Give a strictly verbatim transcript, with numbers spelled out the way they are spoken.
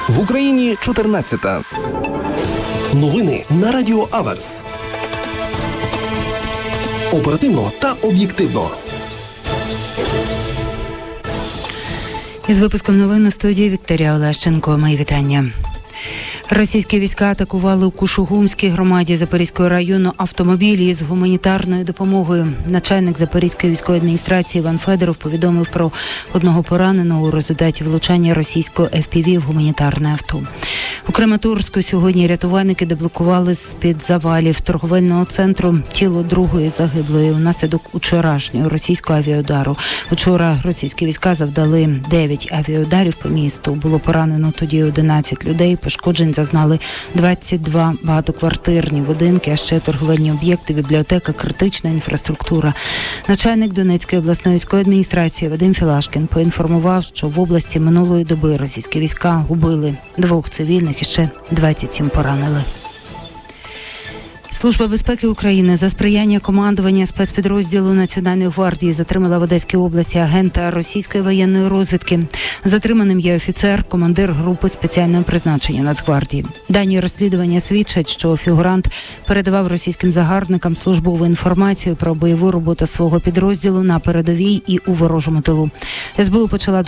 В Україні чотирнадцята. Новини на Радіо Аверс. Оперативно та об'єктивно. Із випуском новин на студії Вікторія Олещенко. Мої вітання. Російські війська атакували у Кушугумській громаді Запорізького району автомобілі з гуманітарною допомогою. Начальник Запорізької військової адміністрації Іван Федоров повідомив про одного пораненого у результаті влучання російського еф пі ві в гуманітарне авто. У Краматорську сьогодні рятувальники деблокували з-під завалів торговельного центру тіло другої загиблої внаслідок учорашнього російського авіаудару. Учора російські війська завдали дев'ять авіаударів по місту. Було поранено тоді одинадцять людей, пошкоджень зазнали двадцять два багатоквартирні будинки, а ще торговельні об'єкти, бібліотека, критична інфраструктура. Начальник Донецької обласної військової адміністрації Вадим Філашкін поінформував, що в області минулої доби російські війська убили двох цивільних і ще двадцять сім поранили. Служба безпеки України за сприяння командування спецпідрозділу Національної гвардії затримала в Одеській області агента російської воєнної розвідки. Затриманим є офіцер, командир групи спеціального призначення Нацгвардії. Дані розслідування свідчать, що фігурант передавав російським загарбникам службову інформацію про бойову роботу свого підрозділу на передовій і у ворожому тилу. ес бе у почала